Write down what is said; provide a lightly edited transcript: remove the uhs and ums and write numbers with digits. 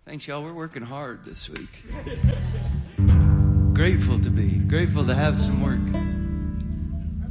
Thanks, y'all. We're working hard this week. Grateful to have some work.